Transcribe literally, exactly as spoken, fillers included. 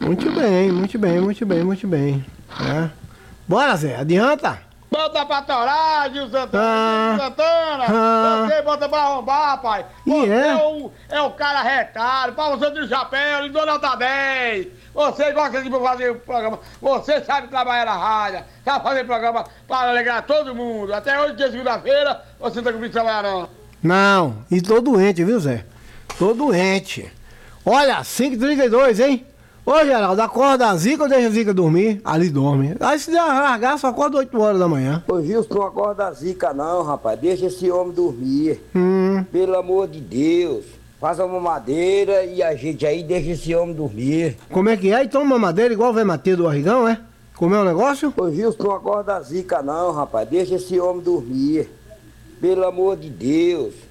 Muito bem, muito bem, muito bem, muito bem. É. Bora, Zé, adianta? Bota pra torar, Gil Santana! Ah, Gil Santana! ah. Você bota pra arrombar, pai! E Você é? é o, é o cara recado, pra você de chapéu, ele dou nota dez! Você gosta de fazer o programa, você sabe trabalhar na rádio, sabe fazer programa para alegrar todo mundo. Até hoje, que é segunda-feira, você não tá comigo trabalhar não. Não, e tô doente, viu, Zé? Tô doente. Olha, cinco e trinta e dois, hein? Ô, Geraldo, acorda a Zica ou deixa a Zica dormir? Ali dorme. Aí se der largar, só acorda oito horas da manhã. Ô Gilson, não acorda a zica não, rapaz. Deixa esse homem dormir. Hum, Pelo amor de Deus. Faz uma madeira e a gente aí deixa esse homem dormir. como é que é? E toma mamadeira igual o Zé Mateus do Arregão, é? Comeu um negócio? Ô Gilson, não acorda a zica não, rapaz. Deixa esse homem dormir. Pelo amor de Deus.